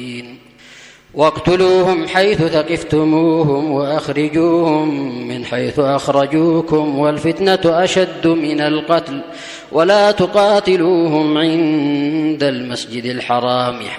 واقتلوهم حيث ثقفتموهم وأخرجوهم من حيث أخرجوكم والفتنة أشد من القتل ولا تقاتلوهم عند المسجد الحرام